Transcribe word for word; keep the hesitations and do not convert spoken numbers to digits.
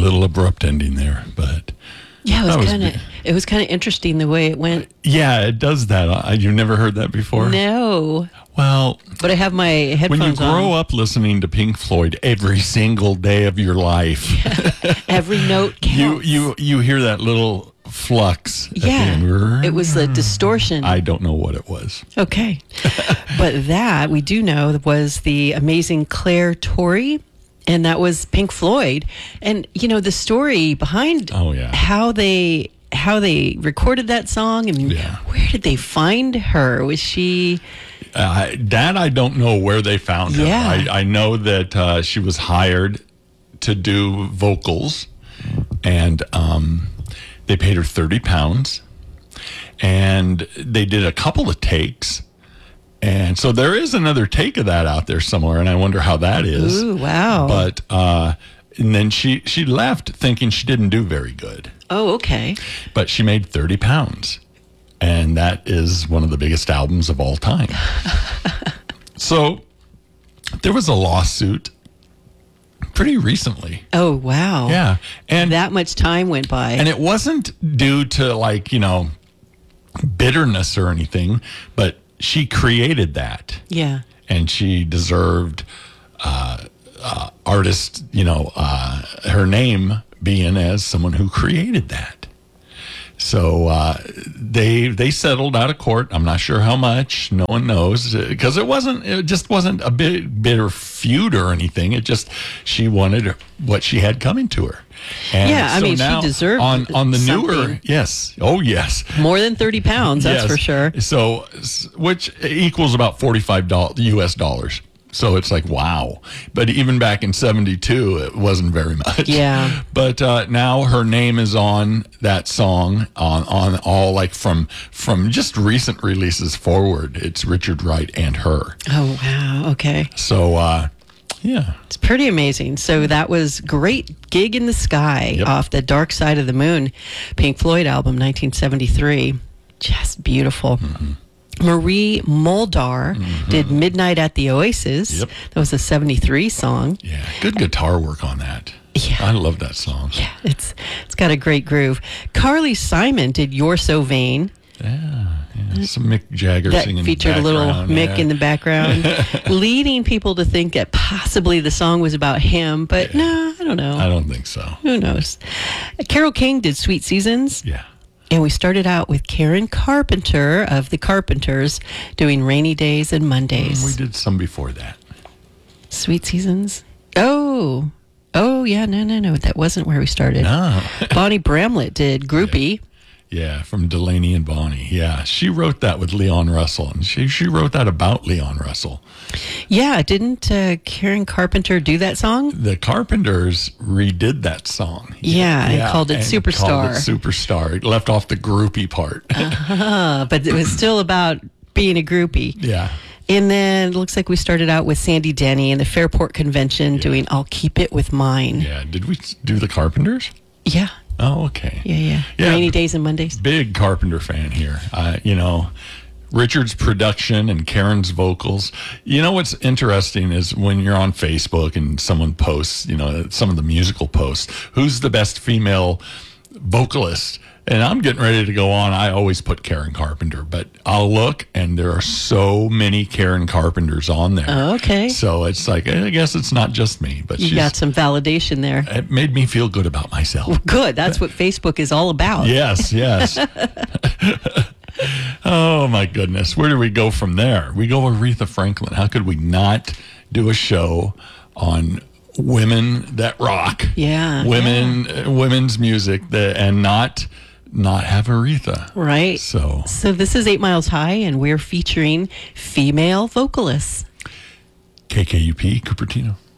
little abrupt ending there, but yeah, it that was was kind of bi- it was kind of interesting the way it went. yeah, it does that. Uh, You've never heard that before? No, Well, but I have my headphones when you grow on. up listening to Pink Floyd every single day of your life, Every note counts. you you you hear that little flux. at the yeah, end. it was the distortion. I don't know what it was. Okay. But that we do know was the amazing Claire Torrey, and that was Pink Floyd. And you know the story behind Oh, yeah. how they how they recorded that song and Yeah. where did they find her? Was she Uh, that I don't know where they found her. Yeah. I, I know that uh, she was hired to do vocals, and um, they paid her thirty pounds, and they did a couple of takes. And so there is another take of that out there somewhere, and I wonder how that is. Ooh, wow. But uh, and then she she left thinking she didn't do very good, Oh, okay. but she made thirty pounds, and that is one of the biggest albums of all time. So there was a lawsuit pretty recently. Oh, wow. Yeah, and That much time went by. and it wasn't due to like you know bitterness or anything, but she created that. yeah. And she deserved uh, uh, artist, you know, uh, her name being as someone who created that. So uh, they they settled out of court. I'm not sure how much. No one knows because it wasn't. It just wasn't a bit bitter feud or anything. It just she wanted what she had coming to her. And Yeah, I so mean, she now deserved on on the newer. something. Yes. Oh yes. More than thirty pounds, that's Yes. for sure. So, s- which equals about forty-five U S dollars. So it's like, wow. But even back in seventy-two, it wasn't very much. Yeah. But uh, now her name is on that song, on, on all like from from just recent releases forward. It's Richard Wright and her. Oh, wow. Okay. So, uh, yeah. It's pretty amazing. So that was Great Gig in the Sky Yep. off the Dark Side of the Moon Pink Floyd album, nineteen seventy-three. Just beautiful. Mm-hmm. Marie Muldaur did Midnight at the Oasis. Yep. That was a seventy-three song. Yeah. Good guitar work on that. Yeah. I love that song. Yeah, it's it's got a great groove. Carly Simon did You're So Vain. Yeah. yeah. Some Mick Jagger That singing featured a in the little background, Mick yeah. in the background, leading people to think that possibly the song was about him. But no, I don't know. I don't think so. Who knows? Carole King did Sweet Seasons. Yeah. And we started out with Karen Carpenter of the Carpenters doing Rainy Days and Mondays. We did some before that. Sweet Seasons. Oh. Oh, yeah. No, no, no. That wasn't where we started. No. Bonnie Bramlett did Groupie. Yeah, from Delaney and Bonnie. Yeah, she wrote that with Leon Russell, and she she wrote that about Leon Russell. Yeah. Didn't uh, Karen Carpenter do that song? The Carpenters redid that song. Yeah, and called it Superstar. Called it Superstar. It left off the groupie part. Uh, but it was still about being a groupie. Yeah. And then it looks like we started out with Sandy Denny and the Fairport Convention doing I'll Keep It With Mine. Yeah. Did we do the Carpenters? Yeah. Oh, okay. Yeah, yeah. Yeah. Rainy Days and Mondays. Big Carpenter fan here. Uh, you know, Richard's production and Karen's vocals. You know what's interesting is when you're on Facebook and someone posts, you know, some of the musical posts, who's the best female vocalist? And I'm getting ready to go on. I always put Karen Carpenter, but I'll look and there are so many Karen Carpenters on there. Oh, okay. So it's like, I guess it's not just me, but You she's, got some validation there. it made me feel good about myself. Good. That's what Facebook is all about. Yes, yes. Oh, my goodness. Where do we go from there? We go Aretha Franklin. How could we not do a show on women that rock? Yeah, Women, uh, women's music that, and not not have Aretha. Right. So, So this is Eight Miles High, and we're featuring female vocalists. K K U P, Cupertino.